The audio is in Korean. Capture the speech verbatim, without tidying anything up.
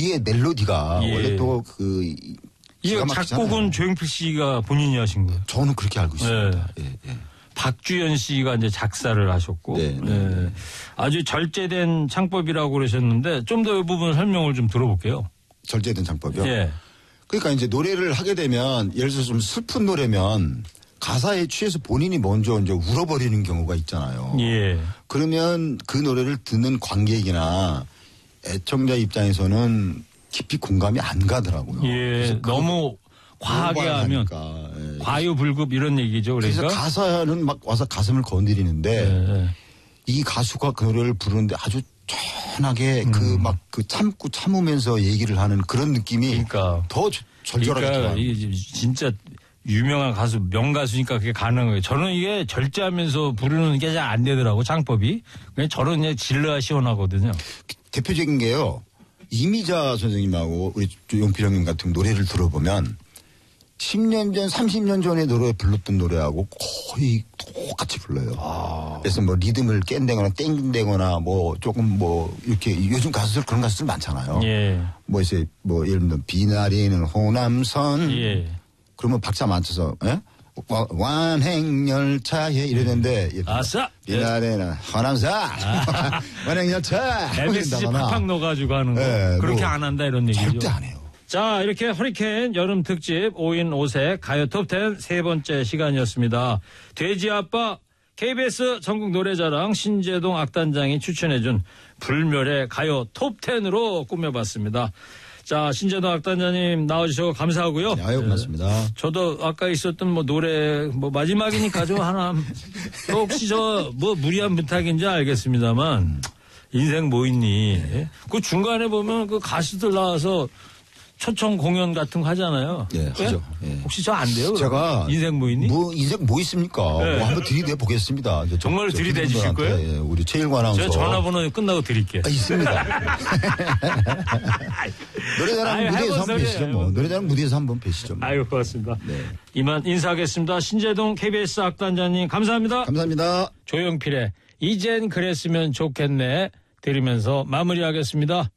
뒤에 멜로디가 예. 원래 또 그 이 작곡은 조용필 씨가 본인이 하신 거예요? 저는 그렇게 알고 있습니다. 네. 예, 예. 박주연 씨가 이제 작사를 하셨고 네, 네, 네. 네. 아주 절제된 창법이라고 그러셨는데 좀 더 이 부분 설명을 좀 들어볼게요. 절제된 창법이요? 예. 그러니까 이제 노래를 하게 되면 예를 들어서 좀 슬픈 노래면 가사에 취해서 본인이 먼저 이제 울어버리는 경우가 있잖아요. 예. 그러면 그 노래를 듣는 관객이나 애청자 입장에서는 깊이 공감이 안 가더라고요. 예. 너무 과하게 하면 예. 과유불급 이런 얘기죠. 그러니까. 그래서 가사는 막 와서 가슴을 건드리는데 예. 이 가수가 그 노래를 부르는데 아주 천하게 음. 그 막 그 참고 참으면서 얘기를 하는 그런 느낌이 그러니까. 더 절절하게 그러니까 들어가요. 이게 진짜 유명한 가수 명가수니까 그게 가능한 거예요. 저는 이게 절제하면서 부르는 게 잘 안 되더라고 창법이. 그냥 저는 그냥 질러야 시원하거든요. 대표적인 게요. 이미자 선생님하고 우리 용필 형님 같은 노래를 들어보면 십 년 전, 삼십 년 전에 노래 불렀던 노래하고 거의 똑같이 불러요. 아. 그래서 뭐 리듬을 깬다거나 땡긴다거나 뭐 조금 뭐 이렇게 요즘 가수들 그런 가수들 많잖아요. 예. 뭐 이제 뭐 예를 들면 비나리는 호남선. 예. 그러면 박자 맞춰서 예? 완행열차에 이러는데 음. 아싸! 비나리는 호남선. 아. 완행열차. 엠에스지 팍팍 넣어가지고 하는 거. 네, 그렇게 뭐 안 한다 이런 얘기죠. 절대 안 해요. 자, 이렇게 허리케인 여름 특집 오 인 오 색 가요 톱텐 세 번째 시간이었습니다. 돼지 아빠 케이비에스 전국 노래자랑 신재동 악단장이 추천해준 불멸의 가요 톱텐으로 꾸며봤습니다. 자, 신재동 악단장님 나와주셔서 감사하고요. 네, 아유, 고맙습니다. 네. 저도 아까 있었던 뭐 노래 뭐 마지막이니까 좀 하나 또 혹시 저 뭐 무리한 부탁인지 알겠습니다만 인생 뭐 있니? 네. 그 중간에 보면 그 가수들 나와서 초청 공연 같은 거 하잖아요. 예, 네, 하죠. 예. 혹시 저 안 돼요? 제가 인생 뭐 있니? 뭐 인생 뭐 있습니까? 네. 뭐 한번 들이대 보겠습니다. 정말 들이대 주실 거예요? 예, 우리 최일관 아나운서. 제가 전화번호 끝나고 드릴게요. 아, 있습니다. 노래자랑 아유, 무대에서 한번 뵈시죠. 뭐. 노래자랑 무대에서 한번 뵈시죠. 뭐. 아유, 고맙습니다. 네. 이만 인사하겠습니다. 신재동 케이비에스 악단장님 감사합니다. 감사합니다. 조용필의 이젠 그랬으면 좋겠네 들으면서 마무리하겠습니다.